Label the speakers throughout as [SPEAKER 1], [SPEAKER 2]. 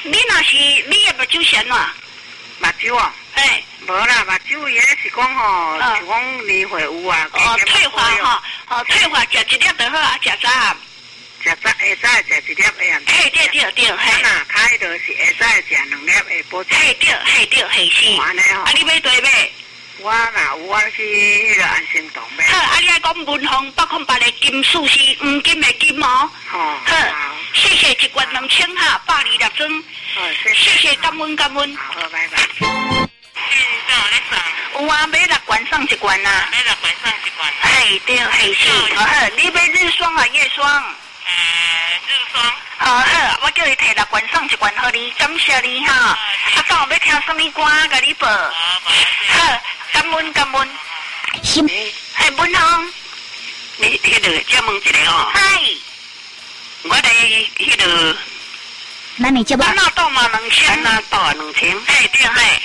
[SPEAKER 1] 你若是你的目睭咸喏？
[SPEAKER 2] 目睭哦，
[SPEAKER 1] 哎，
[SPEAKER 2] 无啦，目睭伊是讲吼，就讲年岁有啊。
[SPEAKER 1] 退化吼，退化食一粒就好啊，食早。
[SPEAKER 2] 食早下早食一粒下暗。
[SPEAKER 1] 嘿，对，嘿。
[SPEAKER 2] 那开就是下早食2粒下晡。
[SPEAKER 1] 嘿对，是。
[SPEAKER 2] 安尼吼。
[SPEAKER 1] 啊，你买对买？
[SPEAKER 2] 我若有我去迄个安心堂买。
[SPEAKER 1] 好，啊，你爱讲文芳808的金属是黄金的金哦。
[SPEAKER 2] 好。
[SPEAKER 1] 谢谢一罐2000哈，120粒装。谢谢，感恩。
[SPEAKER 2] 好，拜拜。
[SPEAKER 1] 有啊，买6罐送1罐啊。
[SPEAKER 2] 买6罐送1罐。
[SPEAKER 1] 嘿对，嘿是。好，你买日霜啊，夜霜？
[SPEAKER 2] 日霜。
[SPEAKER 1] 好，我叫伊摕6罐送1罐给你，感谢你哈。啊，等我要听什么歌，给你报。好，感恩。
[SPEAKER 3] 心。
[SPEAKER 1] 嘿，文芳。
[SPEAKER 2] 你迄个再问一个哦。
[SPEAKER 1] 嗨。
[SPEAKER 2] 我来迄个。
[SPEAKER 3] 咱的节目。
[SPEAKER 1] 安那倒嘛2000。
[SPEAKER 2] 安那倒2000。
[SPEAKER 1] 嘿对嘿。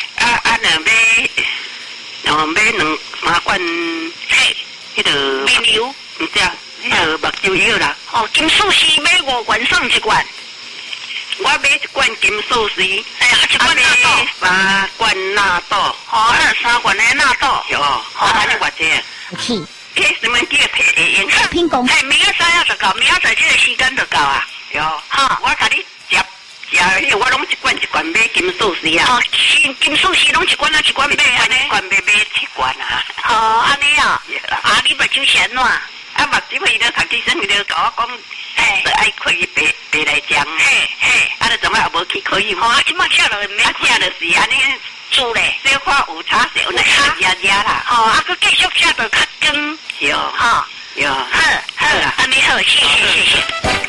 [SPEAKER 2] 若买2罐，
[SPEAKER 1] 嘿，
[SPEAKER 2] 迄个
[SPEAKER 1] 面油，
[SPEAKER 2] 唔对，迄个目睭药啦。
[SPEAKER 1] 哦，金素丝买5罐送1罐，
[SPEAKER 2] 我买1罐金素丝，
[SPEAKER 1] 哎呀，1罐纳豆
[SPEAKER 2] ，3罐纳豆，
[SPEAKER 1] 好，3罐的纳豆，
[SPEAKER 2] 有，好，安尼偌济？
[SPEAKER 3] 是。
[SPEAKER 2] 迄什么叫摕会用？
[SPEAKER 3] 品讲。
[SPEAKER 1] 嘿，明仔3就到，明仔载这个时间就到啊。
[SPEAKER 2] 有，
[SPEAKER 1] 哈，
[SPEAKER 2] 我甲你食，我拢1罐买金素丝啊。
[SPEAKER 1] 哦，金素丝拢1罐啊，1罐买安尼。
[SPEAKER 2] 1罐买7罐啊。
[SPEAKER 1] 哦，安尼啊。啊，你目睭咸喏。
[SPEAKER 2] 啊，目睭伊咧读医生，伊咧甲我讲，就爱开白内障。
[SPEAKER 1] 嘿，
[SPEAKER 2] 啊，你怎么也无去可以？
[SPEAKER 1] 哦，啊，即马吃了免
[SPEAKER 2] 吃就是安尼
[SPEAKER 1] 煮咧，
[SPEAKER 2] 小可有差少，那压啦。
[SPEAKER 1] 哦，啊，佮继续吃就较光。
[SPEAKER 2] 有，
[SPEAKER 1] 哈，
[SPEAKER 2] 有，
[SPEAKER 1] 好，安尼好，谢谢。